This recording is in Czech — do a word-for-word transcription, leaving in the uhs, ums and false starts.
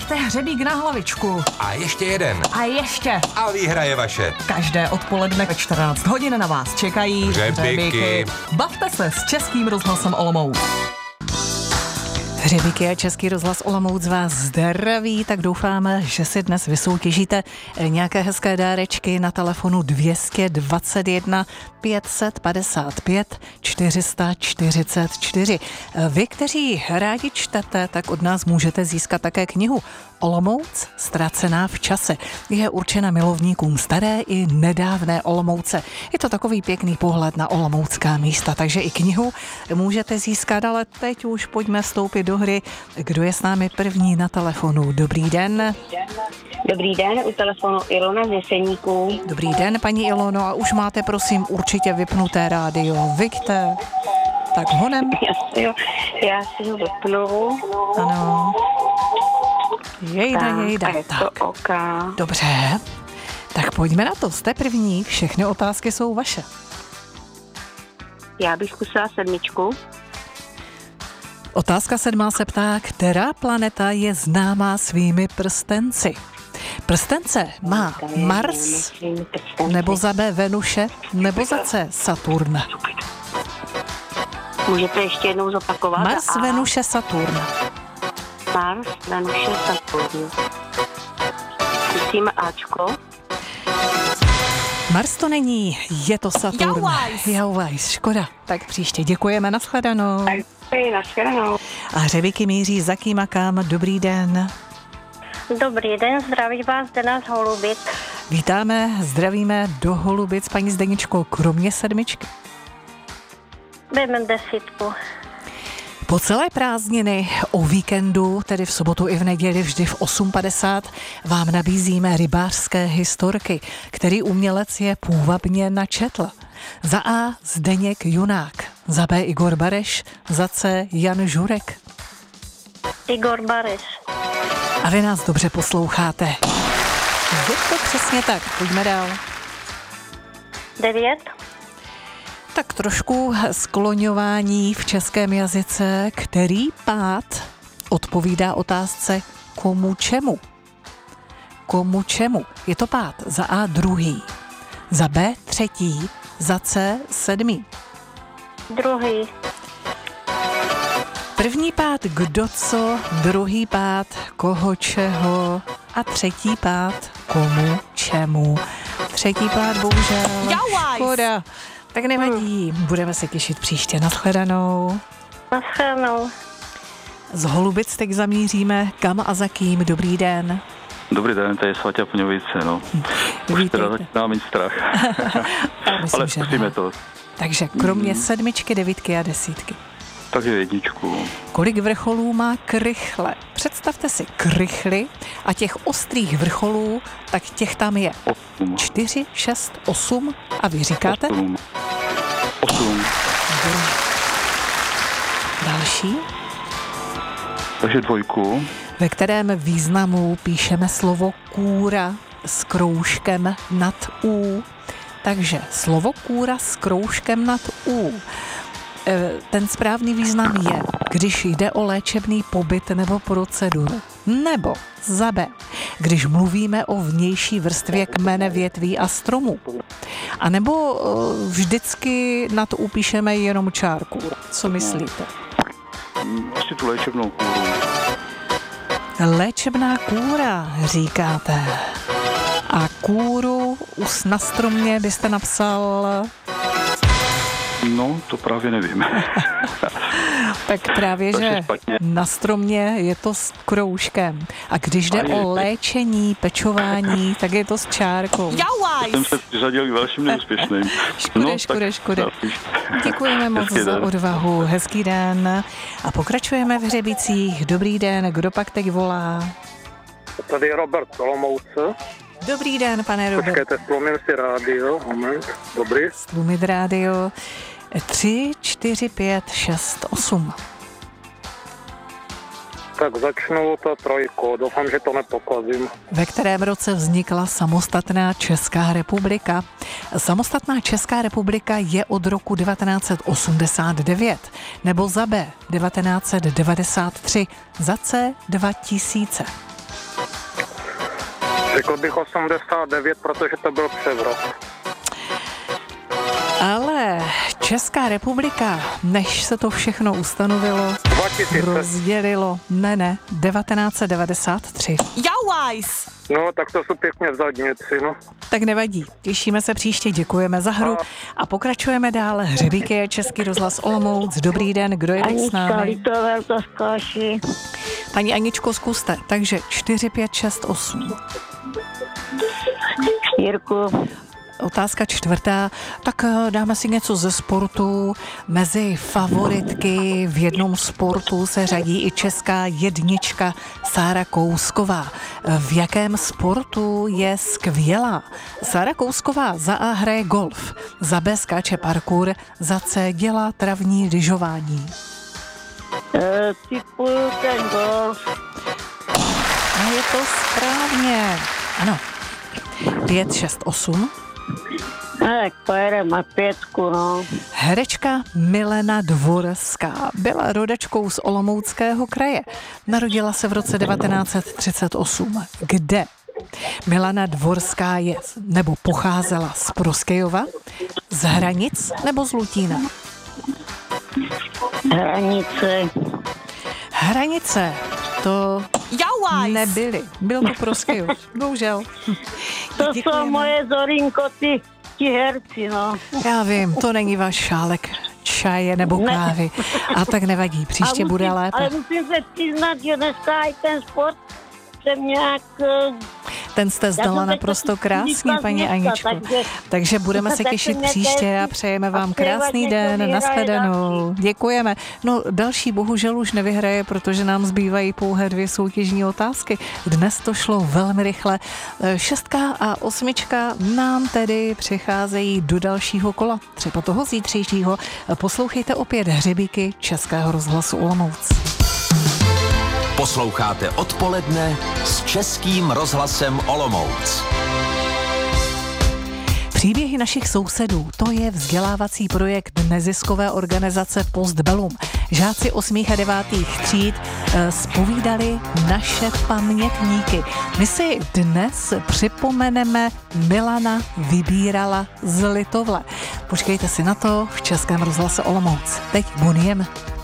Máte hřebík na hlavičku. A ještě jeden. A ještě. A výhra je vaše. Každé odpoledne ve čtrnáct hodin na vás čekají hřebíky. Bavte se s Českým rozhlasem Olomouc. Hřebíky a Český rozhlas Olomouc vás zdraví, tak doufáme, že si dnes vysoutěžíte nějaké hezké dárečky na telefonu dvě stě dvacet jedna pět set padesát pět čtyři sta čtyřicet čtyři. Vy, kteří rádi čtete, tak od nás můžete získat také knihu Olomouc ztracená v čase. Je určena milovníkům staré i nedávné Olomouce. Je to takový pěkný pohled na olomoucká místa, takže i knihu můžete získat, ale teď už pojďme vstoupit do hry. Kdo je s námi první na telefonu? Dobrý den. Dobrý den, u telefonu Ilona z Jeseníků. Dobrý den, paní Ilono, a už máte, prosím, určitě vypnuté rádio. Vypte. Tak honem. Já si ho, já si ho vypnu. Ano. Jejda, jejda. A je to tak. oka. Dobře. Tak pojďme na to. Jste první, všechny otázky jsou vaše. Já bych zkusila sedmičku. Otázka sedmá se ptá, která planeta je známá svými prstenci. Prstence má Mars, nebo za B Venuše, nebo za C Saturn. Můžete ještě jednou zopakovat? Mars, A. Venuše, Saturn. Mars, Venuše, Saturn. Zkusíme Ačko. Mars to není, je to Saturn. Jauwajs. Jauwajs, škoda. Tak příště děkujeme, nashledanou. Hej, nashledanou. A hřebíky míří za kým a kam. Dobrý den. Dobrý den, zdraví vás Zdena z Holubic. Vítáme, zdravíme do Holubic, paní Zdeničko, kromě sedmičky. Jdeme desítku. Po celé prázdniny o víkendu, tedy v sobotu i v neděli vždy v osm padesát, vám nabízíme rybářské historky, který umělec je půvabně načetl. Za A Zdeněk Junák, za B Igor Bareš, za C Jan Žurek. Igor Bareš. A vy nás dobře posloucháte. Je to přesně tak, pojďme dál. Devět. Tak trošku skloňování v českém jazyce, který pád odpovídá otázce komu čemu. Komu čemu? Je to pád za A druhý, za B třetí, za C sedmý. Druhý. První pád kdo co, druhý pád koho čeho a třetí pád komu čemu. Třetí pád bohužel. Jauwajs. Škoda. Tak nevadí, budeme se těšit příště. Nashledanou. Nashledanou. Z Holubic teď zamíříme kam a za kým. Dobrý den. Dobrý den, to je Svaťa Pňovice, no. Už Vítejte. teda začínám mít strach. Myslím, Ale že zkusíme ne. to. Takže kromě sedmičky, devítky a desítky. Takže jedničku. Kolik vrcholů má Krychle? Představte si Krychly a těch ostrých vrcholů, tak těch tam je Osm. čtyři, šest, osm a vy říkáte? Osm. Osm. Další, Takže dvojku. ve kterém významu píšeme slovo kůra s kroužkem nad U. Takže slovo kůra s kroužkem nad U. E, Ten správný význam je, když jde o léčebný pobyt nebo proceduru. Nebo za B, když mluvíme o vnější vrstvě kmene, větví a stromů. A nebo e, vždycky nad U píšeme jenom čárku. Co myslíte? Asi tu léčebnou kůru. Léčebná kůra, říkáte. A kůru us na stromě byste napsal... No, to právě nevím. Tak právě, Takže že špatně. na stromě je to s kroužkem. A když jde A je- o léčení, pečování, tak je to s čárkou. Jsem Jauwajs. se přiřadil k dalším neúspěšným. Škoda, škoda, škoda. Děkujeme moc Hezký za den. odvahu. Hezký den. A pokračujeme v hřebících. Dobrý den, kdo pak teď volá? Tady je Robert Olomouce. Dobrý den, pane Robert. Počkejte, stlumím si rádio. Moment. Dobrý. Slumit rádio. Tři, čtyři, pět, šest, osm. Tak začnu to trojko. Doufám, že to nepokazím. Ve kterém roce vznikla samostatná Česká republika? Samostatná Česká republika je od roku devatenáct set osmdesát devět, nebo za B devatenáct set devadesát tři, za C dva tisíce. Řekl bych osmdesát devět, protože to byl převrat. Ale Česká republika, než se to všechno ustanovilo, dva tisíce. rozdělilo, ne, ne, devatenáct set devadesát tři. Jauajs! No, tak to jsou pěkně v zadnici, no. Tak nevadí, těšíme se příště, děkujeme za hru a pokračujeme dále. Hřebíky je Český rozhlas Olomouc. Dobrý den, kdo je s námi? Litovel, to zkáši. Paní Aničko, zkuste. Takže čtyři, pět, šest, osm. Jirku. Otázka čtvrtá, tak dáme si něco ze sportu. Mezi favoritky v jednom sportu se řadí i česká jednička Sára Kousková. V jakém sportu je skvělá? Sára Kousková za A hraje golf, za B skáče parkour, za C dělá travní lyžování. E, typuju ten golf. A je to správně. Ano. pět, šest, osm. Tak pojedeme na pětku, no. Herečka Milena Dvorská byla rodačkou z Olomouckého kraje. Narodila se v roce devatenáct set třicet osm. Kde? Milena Dvorská je nebo pocházela z Proskejova, z Hranic nebo z Lutína? Hranice. Hranice. To Jauajs! nebyly. Byl to Proskejov. Bohužel. To Děkujeme. jsou moje Zorinko, ty, ti herci, no. Já vím, to není váš šálek čaje nebo Ne. kávy. A tak nevadí, příště A musím, bude lépe. Ale musím se přiznat, že dneska i ten sport jsem nějak... Ten jste zdala jsem teď naprosto taky krásný, vznikla z paní města, Aničko. takže- Takže budeme se tak těšit se mě příště a těší přejeme a vám přejeme, krásný ať někdo den, vyhraje nashledanou. Děkujeme. No další bohužel už nevyhraje, protože nám zbývají pouhé dvě soutěžní otázky. Dnes to šlo velmi rychle. Šestka a osmička nám tedy přicházejí do dalšího kola. Třeba toho zítřejšího. Poslouchejte opět Hřebíky Českého rozhlasu Olomouc. Posloucháte Odpoledne s Českým rozhlasem Olomouc. Příběhy našich sousedů, to je vzdělávací projekt neziskové organizace Postbellum. Žáci osmých a devátých tříd e, zpovídali naše pamětníky. My si dnes připomeneme Milana Vybírala z Litovle. Počkejte si na to v Českém rozhlase Olomouc. Teď Boniem.